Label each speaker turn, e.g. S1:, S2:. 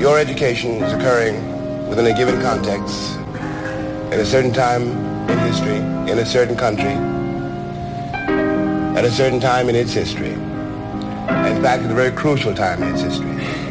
S1: Your education is occurring within a given context, at a certain time in history, in a certain country, at a certain time in its history. In fact, at a very crucial time in its history.